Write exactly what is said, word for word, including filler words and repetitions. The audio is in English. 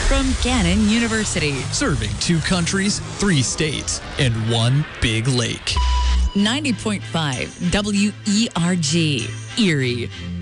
from Gannon University. Serving two countries, three states, and one big lake. ninety point five W E R G, Erie.